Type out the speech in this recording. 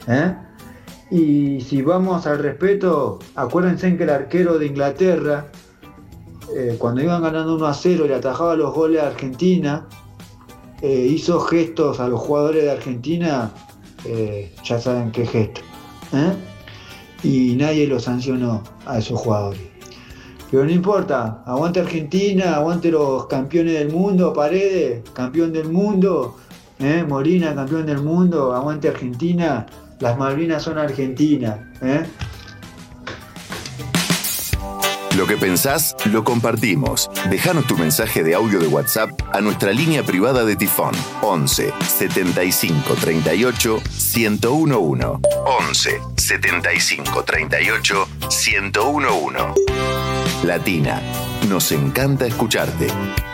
¿eh? Y si vamos al respeto, acuérdense que el arquero de Inglaterra, cuando iban ganando 1-0 y le atajaba los goles a Argentina, hizo gestos a los jugadores de Argentina, ya saben qué gesto, ¿eh? Y nadie lo sancionó a esos jugadores. Pero no importa, aguante Argentina, aguante los campeones del mundo, Paredes, campeón del mundo, Molina, campeón del mundo, aguante Argentina, las Malvinas son argentinas, ¿eh? Lo que pensás, lo compartimos. Dejanos tu mensaje de audio de WhatsApp a nuestra línea privada de Tifón. 11 75 38 1011. 11 75 38 1011. Latina, nos encanta escucharte.